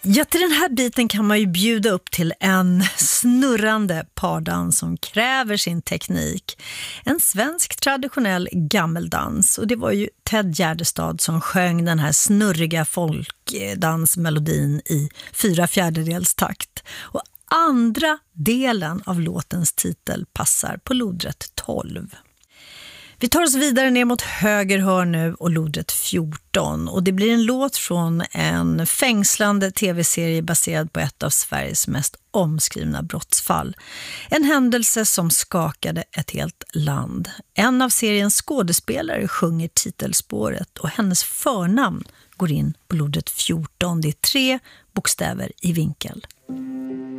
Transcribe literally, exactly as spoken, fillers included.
Ja, till den här biten kan man ju bjuda upp till en snurrande pardans som kräver sin teknik. En svensk traditionell gammeldans, och det var ju Ted Gärdestad som sjöng den här snurriga folkdansmelodin i fyra fjärdedels takt. Och andra delen av låtens titel passar på lodrätt tolv. Vi tar oss vidare ner mot höger hörn nu och lodrätt fjorton, och det blir en låt från en fängslande tv-serie baserad på ett av Sveriges mest omskrivna brottsfall. En händelse som skakade ett helt land. En av seriens skådespelare sjunger titelspåret och hennes förnamn går in på lodrätt fjorton. Det är tre bokstäver i vinkel.